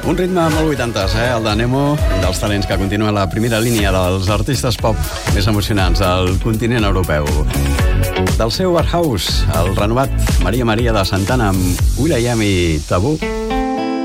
Un ritme molt 80s, el de Nemo, dels talents que continua la primera línia dels artistes pop més emocionants del continent europeu. Del seu Art House, el renovat Maria Maria de Santana amb Will.i.am i Tabú.